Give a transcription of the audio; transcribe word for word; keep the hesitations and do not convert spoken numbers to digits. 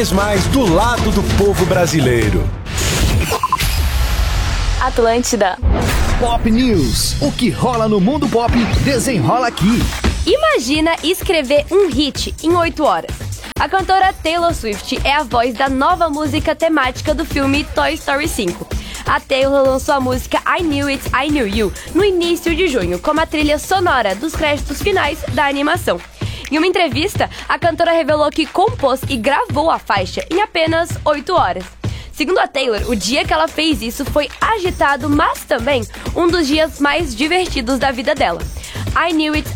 Mais do lado do povo brasileiro. Atlântida. Pop News. O que rola no mundo pop, desenrola aqui. Imagina escrever um hit em oito horas. A cantora Taylor Swift é a voz da nova música temática do filme Toy Story cinco. A Taylor lançou a música I Knew It, I Knew You no início de junho, como a trilha sonora dos créditos finais da animação. Em uma entrevista, a cantora revelou que compôs e gravou a faixa em apenas oito horas. Segundo a Taylor, o dia que ela fez isso foi agitado, mas também um dos dias mais divertidos da vida dela. I Knew It,